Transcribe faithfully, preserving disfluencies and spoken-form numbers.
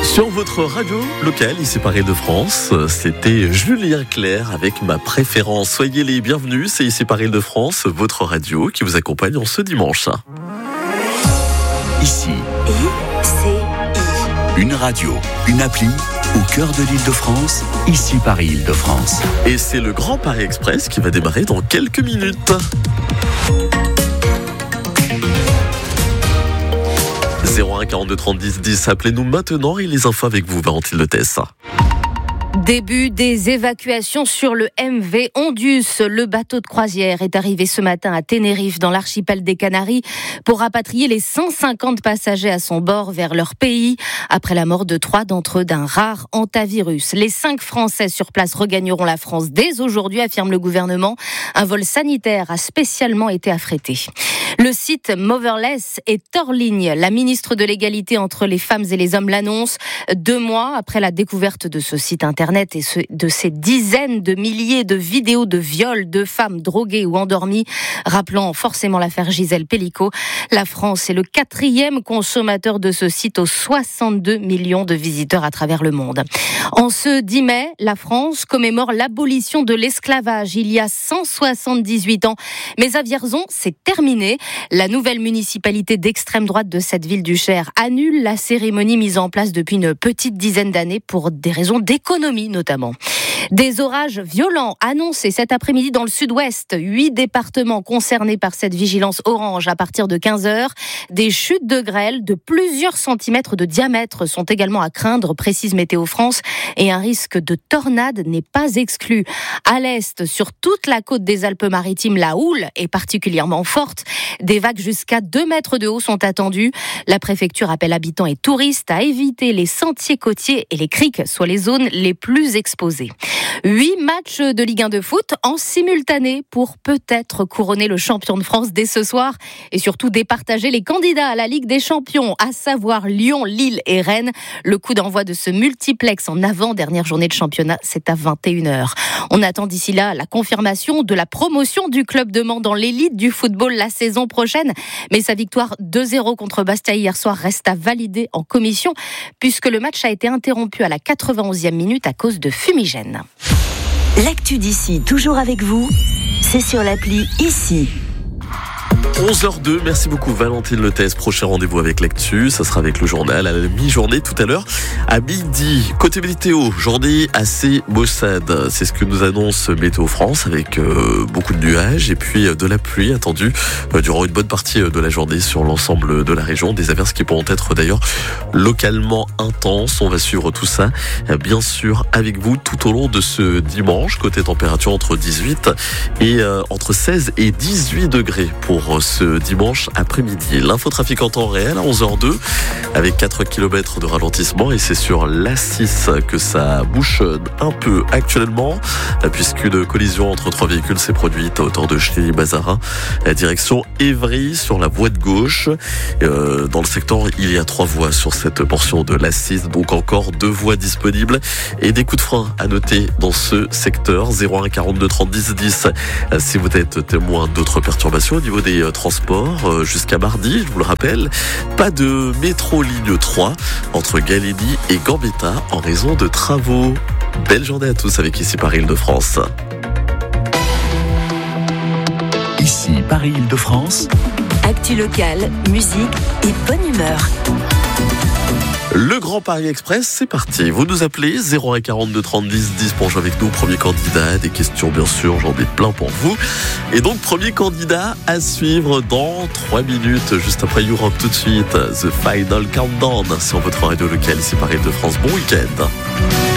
Sur votre radio locale, ici Paris de France, c'était Julien Clerc avec Ma Préférence. Soyez les bienvenus, c'est ici Paris de France, votre radio qui vous accompagne en ce dimanche. Ici, I C I. Une radio, une appli, au cœur de l'Île-de-France, ici Paris-Île-de-France. Et c'est le Grand Paris Express qui va démarrer dans quelques minutes. zéro un quarante-deux trente dix dix, appelez-nous maintenant et les infos avec vous, Valentine Lettès. Début des évacuations sur le M V Ondus. Le bateau de croisière est arrivé ce matin à Tenerife, dans l'archipel des Canaries, pour rapatrier les cent cinquante passagers à son bord vers leur pays, après la mort de trois d'entre eux d'un rare hantavirus. Les cinq Français sur place regagneront la France dès aujourd'hui, affirme le gouvernement. Un vol sanitaire a spécialement été affrété. Le site Motherless est hors ligne. La ministre de l'égalité entre les femmes et les hommes l'annonce, deux mois après la découverte de ce site internet et de ces dizaines de milliers de vidéos de viols de femmes droguées ou endormies, rappelant forcément l'affaire Gisèle Pelicot. La France est le quatrième consommateur de ce site aux soixante-deux millions de visiteurs à travers le monde. En ce dix mai, la France commémore l'abolition de l'esclavage il y a cent soixante-dix-huit ans. Mais à Vierzon, c'est terminé. La nouvelle municipalité d'extrême droite de cette ville du Cher annule la cérémonie mise en place depuis une petite dizaine d'années pour des raisons d'économie notamment. Des orages violents annoncés cet après-midi dans le sud-ouest. Huit départements concernés par cette vigilance orange à partir de quinze heures. Des chutes de grêle de plusieurs centimètres de diamètre sont également à craindre, précise Météo France. Et un risque de tornade n'est pas exclu. À l'est, sur toute la côte des Alpes-Maritimes, la houle est particulièrement forte. Des vagues jusqu'à deux mètres de haut sont attendues. La préfecture appelle habitants et touristes à éviter les sentiers côtiers et les criques, soit les zones les plus exposées. Huit matchs de Ligue un de foot en simultané pour peut-être couronner le champion de France dès ce soir et surtout départager les candidats à la Ligue des Champions, à savoir Lyon, Lille et Rennes. Le coup d'envoi de ce multiplex en avant-dernière journée de championnat, c'est à vingt et une heures. On attend d'ici là la confirmation de la promotion du club de Mans dans l'élite du football la saison prochaine. Mais sa victoire deux zéro contre Bastia hier soir reste à valider en commission puisque le match a été interrompu à la quatre-vingt-onzième minute à cause de fumigène. L'actu d'ici, toujours avec vous, c'est sur l'appli Ici. onze heures deux, merci beaucoup Valentine Lettès. Prochain rendez-vous avec l'actu, ça sera avec le journal à la mi-journée tout à l'heure à midi. Côté météo, journée assez maussade, c'est ce que nous annonce Météo France avec euh, beaucoup de nuages et puis euh, de la pluie attendue euh, durant une bonne partie euh, de la journée sur l'ensemble de la région. Des averses qui pourront être d'ailleurs localement intenses. On va suivre tout ça euh, bien sûr avec vous tout au long de ce dimanche. Côté température entre dix-huit et euh, entre seize et dix-huit degrés pour ce dimanche après-midi. L'infotrafic en temps réel à onze heures deux avec quatre kilomètres de ralentissement et c'est sur l'A six que ça bouchonne un peu actuellement puisqu'une collision entre trois véhicules s'est produite à hauteur de Chenilly-Mazarin direction Évry sur la voie de gauche. Euh, dans le secteur, il y a trois voies sur cette portion de l'A six, donc encore deux voies disponibles et des coups de frein à noter dans ce secteur. Zéro un quarante-deux trente dix dix si vous êtes témoin d'autres perturbations au niveau des transports jusqu'à mardi, je vous le rappelle. Pas de métro ligne trois entre Galénie et Gambetta en raison de travaux. Belle journée à tous avec ici Paris-Île-de-France. Ici Paris-Île-de-France. Actu locale, musique et bonne humeur. Le Grand Paris Express, c'est parti. Vous nous appelez zéro un quarante-deux trente dix dix pour jouer avec nous. Premier candidat, des questions bien sûr, j'en ai plein pour vous. Et donc premier candidat à suivre dans trois minutes, juste après Europe tout de suite. The Final Countdown sur votre radio locale ici Paris-Île-de-France. Bon week-end.